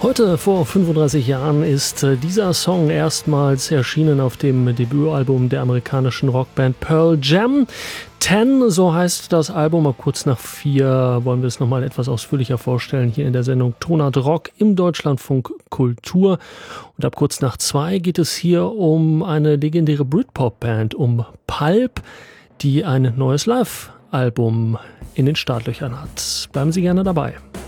Heute vor 35 Jahren ist dieser Song erstmals erschienen auf dem Debütalbum der amerikanischen Rockband Pearl Jam. 10, so heißt das Album. Ab kurz nach 4 wollen wir es nochmal etwas ausführlicher vorstellen, hier in der Sendung Tonart Rock im Deutschlandfunk Kultur. Und ab kurz nach 2 geht es hier um eine legendäre Britpop-Band, um Pulp, die ein neues Live-Album in den Startlöchern hat. Bleiben Sie gerne dabei.